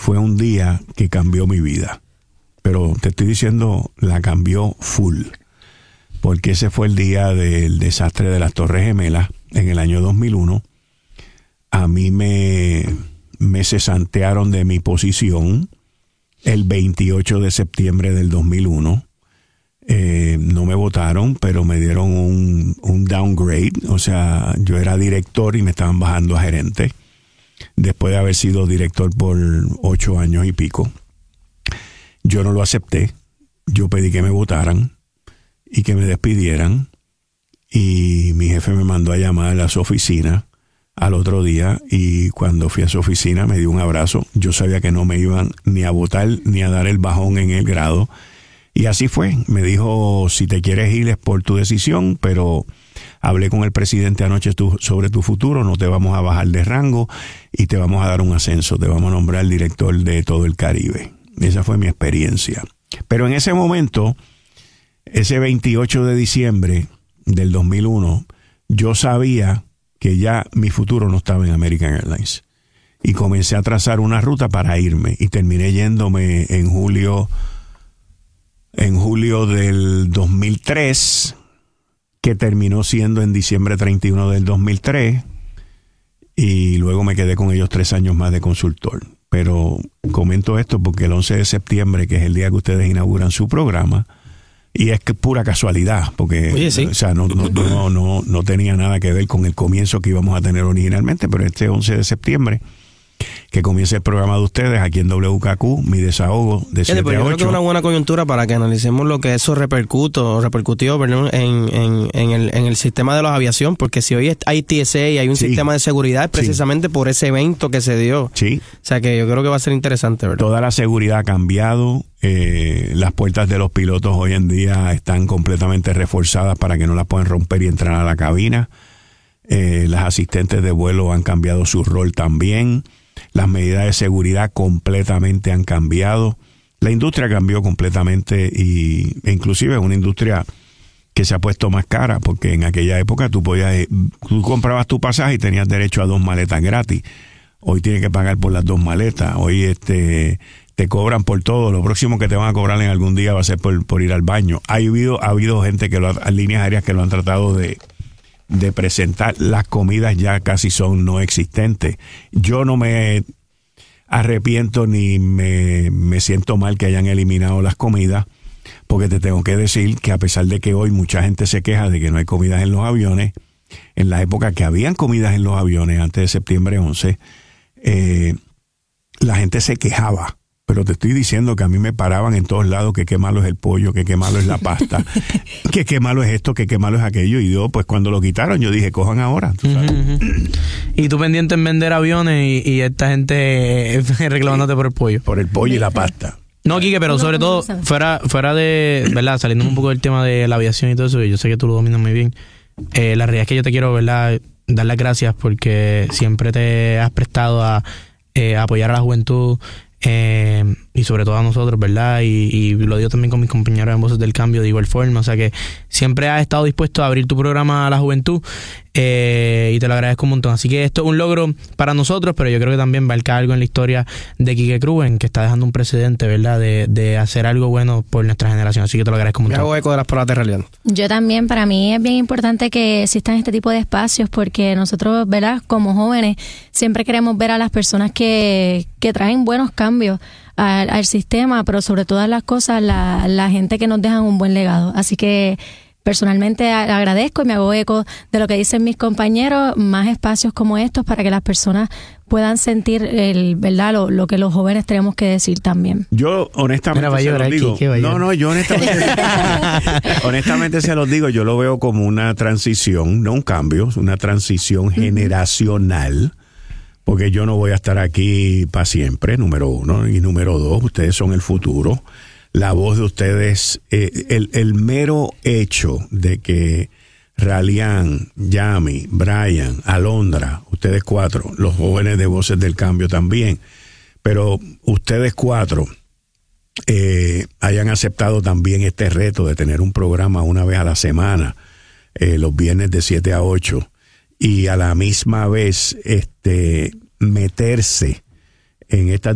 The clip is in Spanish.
fue un día que cambió mi vida. Pero te estoy diciendo, la cambió full. Porque ese fue el día del desastre de las Torres Gemelas en el año 2001. A mí me cesantearon de mi posición el 28 de septiembre del 2001. No me votaron, pero me dieron un downgrade. O sea, yo era director y me estaban bajando a gerente. Después de haber sido director por 8 años y pico. Yo no lo acepté. Yo pedí que me votaran y que me despidieran. Y mi jefe me mandó a llamar a su oficina al otro día, y cuando fui a su oficina me dio un abrazo. Yo sabía que no me iban ni a votar ni a dar el bajón en el grado, y así fue. Me dijo, si te quieres ir es por tu decisión, pero hablé con el presidente anoche sobre tu futuro, no te vamos a bajar de rango y te vamos a dar un ascenso, te vamos a nombrar director de todo el Caribe. Esa fue mi experiencia. Pero en ese momento, ese 28 de diciembre del 2001, yo sabía que ya mi futuro no estaba en American Airlines. Y comencé a trazar una ruta para irme. Y terminé yéndome en julio del 2003, que terminó siendo en diciembre 31 del 2003. Y luego me quedé con ellos 3 años más de consultor. Pero comento esto porque el 11 de septiembre, que es el día que ustedes inauguran su programa, y es que pura casualidad, porque oye, sí. O sea, no tenía nada que ver con el comienzo que íbamos a tener originalmente, pero este 11 de septiembre, que comienza el programa de ustedes aquí en WKQ, mi desahogo de 7 a 8. Yo creo que es una buena coyuntura para que analicemos lo que eso repercutió en el sistema de la aviación, porque si hoy hay TSA y hay un sistema de seguridad, es precisamente por ese evento que se dio. Sí. O sea que yo creo que va a ser interesante, ¿verdad? Toda la seguridad ha cambiado. Las puertas de los pilotos hoy en día están completamente reforzadas para que no las puedan romper y entrar a la cabina. Las asistentes de vuelo han cambiado su rol también. Las medidas de seguridad completamente han cambiado. La industria cambió completamente, e inclusive es una industria que se ha puesto más cara, porque en aquella época tú comprabas tu pasaje y tenías derecho a 2 maletas gratis. Hoy tienes que pagar por las 2 maletas. Hoy te cobran por todo. Lo próximo que te van a cobrar en algún día va a ser por ir al baño. Ha habido gente líneas aéreas que lo han tratado de presentar. Las comidas ya casi son no existentes. Yo no me arrepiento ni me siento mal que hayan eliminado las comidas, porque te tengo que decir que a pesar de que hoy mucha gente se queja de que no hay comidas en los aviones, en la época que habían comidas en los aviones antes de septiembre 11, la gente se quejaba. Pero te estoy diciendo que a mí me paraban en todos lados que qué malo es el pollo, que qué malo es la pasta, que qué malo es esto, que qué malo es aquello. Y yo, pues cuando lo quitaron, yo dije, cojan ahora. ¿Tú sabes? Y tú pendiente en vender aviones y esta gente reclamándote por el pollo. Por el pollo y la pasta. No, Quique, pero sobre todo, fuera de, ¿verdad? Saliendo un poco del tema de la aviación y todo eso, y yo sé que tú lo dominas muy bien. La realidad es que yo te quiero, ¿verdad?, dar las gracias porque siempre te has prestado a apoyar a la juventud, y sobre todo a nosotros, ¿verdad? Y lo digo también con mis compañeros en Voces del Cambio de igual forma. O sea que siempre has estado dispuesto a abrir tu programa a la juventud, y te lo agradezco un montón. Así que esto es un logro para nosotros, pero yo creo que también marca algo en la historia de Quique Cruz, en que está dejando un precedente, ¿verdad? De hacer algo bueno por nuestra generación. Así que te lo agradezco un montón. Me hago eco de las palabras de Reliant. Yo también, para mí es bien importante que existan este tipo de espacios, porque nosotros, ¿verdad?, como jóvenes, siempre queremos ver a las personas que traen buenos cambios al sistema, pero sobre todas las cosas, la gente que nos dejan un buen legado. Así que personalmente agradezco y me hago eco de lo que dicen mis compañeros, más espacios como estos para que las personas puedan sentir ¿verdad?, lo que los jóvenes tenemos que decir también. Yo honestamente se los digo. Yo honestamente se los digo, yo lo veo como una transición, no un cambio, una transición generacional. Porque yo no voy a estar aquí para siempre, número 1. Y número 2, ustedes son el futuro. La voz de ustedes, el mero hecho de que Reliant, Yami, Brian, Alondra, ustedes 4, los jóvenes de Voces del Cambio también, pero ustedes 4 hayan aceptado también este reto de tener un programa una vez a la semana, los viernes de 7 a 8, y a la misma vez meterse en esta